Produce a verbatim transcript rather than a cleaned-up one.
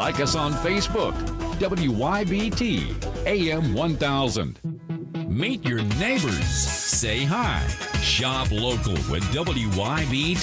Like us on Facebook, W Y B T A M one thousand. Meet your neighbors. Say hi. Shop local with W Y B